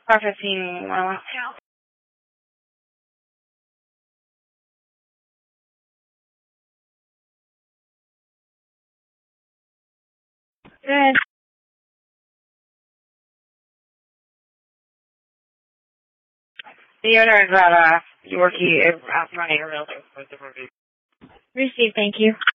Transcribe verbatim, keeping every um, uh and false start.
Car fifteen, one oh one. Good. The owner is at uh, Yorkie, uh, running a realtor. Received, thank you.